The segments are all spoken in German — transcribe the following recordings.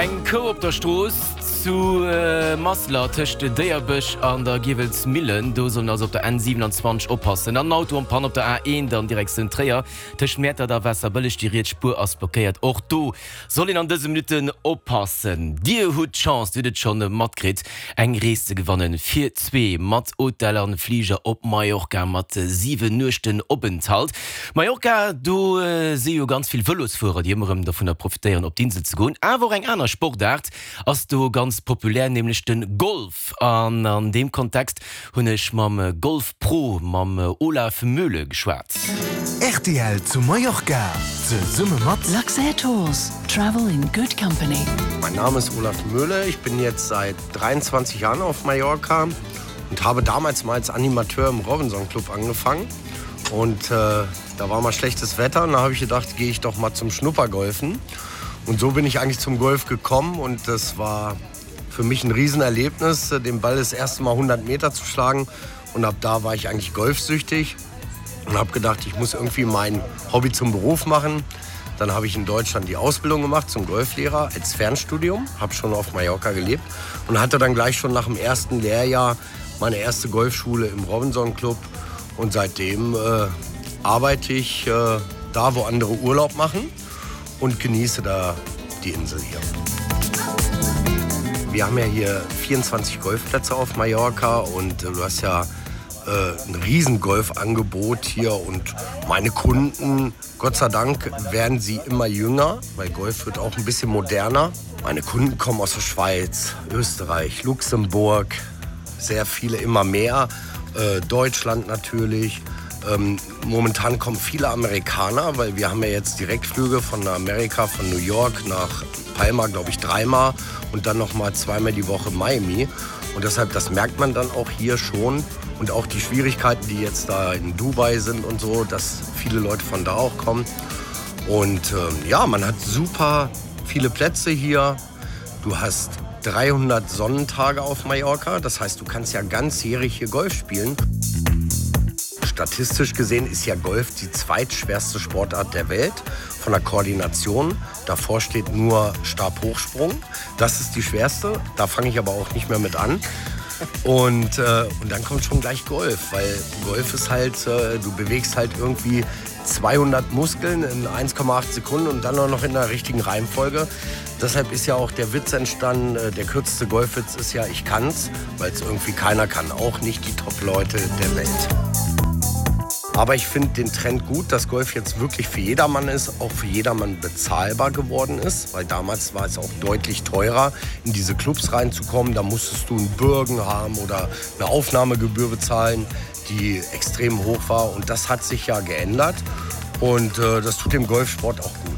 Eng Co op der Stroos zu Masler töchte Deierbech an der Gewels Millen, do sollen ass op der N27 oppassen. An Auto am Pan op der A1 dann direkt zentréier. Tech Mäter der wässer bëllech die Reetspur ass blockéiert. Och do soll an dëse Minuten oppassen. Dir hut Chance duet schon matkrit eng Rees ze gewannen. 4-2 mat Hotellern Flieger op Mallorca mat 7 Nuchten obenthalt. Mallorca, du se jo ganz viel Wëllosfuer, die immerem davon profitieren op Diensel zu goen. Awer eng aner Sportart ass du ganz populär, nämlich den Golf. An dem Kontext hunnech mam Golf Pro mam Olaf Mühle geschwärzt. RTL zu Mallorca, ze Summe mat Luxair-Tours, travel in good company. Mein Name ist Olaf Mühle, ich bin jetzt seit 23 Jahren auf Mallorca und habe damals mal als Animateur im Robinson Club angefangen. Und da war mal schlechtes Wetter und da habe ich gedacht, gehe ich doch mal zum Schnuppergolfen. Und so bin ich eigentlich zum Golf gekommen und das war für mich ein Riesenerlebnis, den Ball das erste Mal 100 Meter zu schlagen. Und ab da war ich eigentlich golfsüchtig und habe gedacht, ich muss irgendwie mein Hobby zum Beruf machen. Dann habe ich in Deutschland die Ausbildung gemacht zum Golflehrer als Fernstudium, habe schon auf Mallorca gelebt und hatte dann gleich schon nach dem ersten Lehrjahr meine erste Golfschule im Robinson Club. Und seitdem arbeite ich da, wo andere Urlaub machen und genieße da die Insel hier. Wir haben ja hier 24 Golfplätze auf Mallorca und du hast ja ein riesen Golfangebot hier und meine Kunden, Gott sei Dank, werden sie immer jünger, weil Golf wird auch ein bisschen moderner. Meine Kunden kommen aus der Schweiz, Österreich, Luxemburg, sehr viele immer mehr, Deutschland natürlich. Momentan kommen viele Amerikaner, weil wir haben ja jetzt Direktflüge von Amerika, von New York nach Palma, glaube ich, 3-mal und dann nochmal 2-mal die Woche Miami. Und deshalb, das merkt man dann auch hier schon. Und auch die Schwierigkeiten, die jetzt da in Dubai sind und so, dass viele Leute von da auch kommen. Und ja, man hat super viele Plätze hier. Du hast 300 Sonnentage auf Mallorca. Das heißt, du kannst ja ganzjährig hier Golf spielen. Statistisch gesehen ist ja Golf die zweitschwerste Sportart der Welt von der Koordination. Davor steht nur Stabhochsprung. Das ist die schwerste. Da fange ich aber auch nicht mehr mit an. Und dann kommt schon gleich Golf, weil Golf ist halt, du bewegst halt irgendwie 200 Muskeln in 1,8 Sekunden und dann auch noch in der richtigen Reihenfolge. Deshalb ist ja auch der Witz entstanden, der kürzeste Golfwitz ist ja, ich kann's, weil es irgendwie keiner kann, auch nicht die Top-Leute der Welt. Aber ich finde den Trend gut, dass Golf jetzt wirklich für jedermann ist, auch für jedermann bezahlbar geworden ist, weil damals war es auch deutlich teurer, in diese Clubs reinzukommen. Da musstest du einen Bürgen haben oder eine Aufnahmegebühr bezahlen, die extrem hoch war. Und das hat sich ja geändert und das tut dem Golfsport auch gut.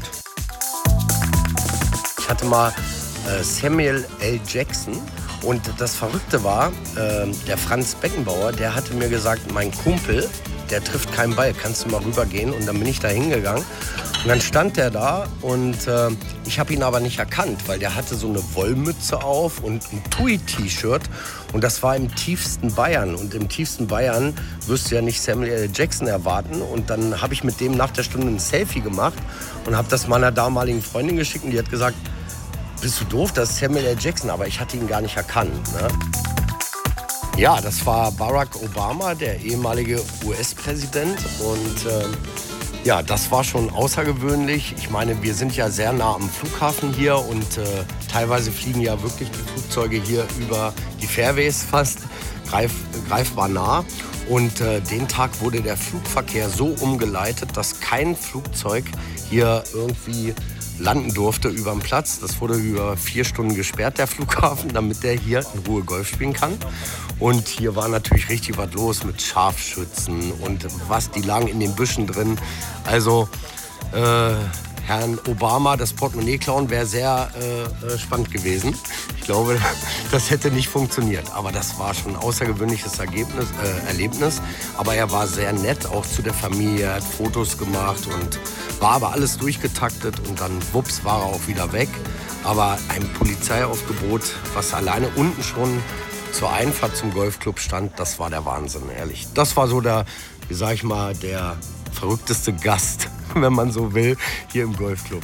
Ich hatte mal Samuel L. Jackson und das Verrückte war, der Franz Beckenbauer, der hatte mir gesagt, mein Kumpel, der trifft keinen Ball, kannst du mal rübergehen? Und dann bin ich da hingegangen und dann stand der da und ich habe ihn aber nicht erkannt, weil der hatte so eine Wollmütze auf und ein Tui-T-Shirt und das war im tiefsten Bayern und im tiefsten Bayern wirst du ja nicht Samuel L. Jackson erwarten und dann habe ich mit dem nach der Stunde ein Selfie gemacht und habe das meiner damaligen Freundin geschickt und die hat gesagt, bist du doof, das ist Samuel L. Jackson, aber ich hatte ihn gar nicht erkannt, ne? Ja, das war Barack Obama, der ehemalige US-Präsident und ja, das war schon außergewöhnlich. Ich meine, wir sind ja sehr nah am Flughafen hier und teilweise fliegen ja wirklich die Flugzeuge hier über die Fairways fast greifbar nah. Und den Tag wurde der Flugverkehr so umgeleitet, dass kein Flugzeug hier irgendwie landen durfte über dem Platz. Das wurde über 4 Stunden gesperrt, der Flughafen, damit der hier in Ruhe Golf spielen kann. Und hier war natürlich richtig was los mit Scharfschützen und was, die lagen in den Büschen drin. Also Herrn Obama das Portemonnaie klauen wäre sehr spannend gewesen. Ich glaube, das hätte nicht funktioniert. Aber das war schon ein außergewöhnliches Erlebnis. Aber er war sehr nett, auch zu der Familie, er hat Fotos gemacht und war aber alles durchgetaktet und dann wups war er auch wieder weg. Aber ein Polizeiaufgebot, was alleine unten schon zur Einfahrt zum Golfclub stand, das war der Wahnsinn, ehrlich. Das war so der, wie sag ich mal, der verrückteste Gast, wenn man so will, hier im Golfclub.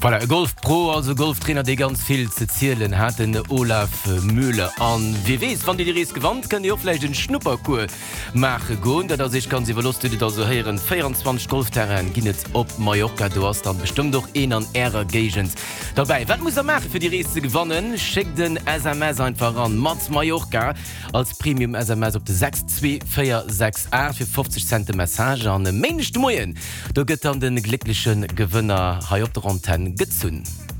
Voilà, Golf Pro, also Golftrainer, der ganz viel zu zählen hat, den Olaf Müller an WWs. Wenn die Reise gewandt, könnt ihr auch vielleicht einen Schnupperkurs machen gehen. Das ich kann sie verlustig, da so hören, 24 Golfterrain gehen jetzt auf Mallorca. Du hast dann bestimmt doch einen an Ära Gegend dabei. Was muss er machen für die Reise zu gewinnen? Schickt den SMS einfach an Mats Mallorca als Premium SMS auf die 62468 für 50 Cent Message an den Mensch. Da geht dann den glücklichen Gewinner hier auf der Antenne gezünn.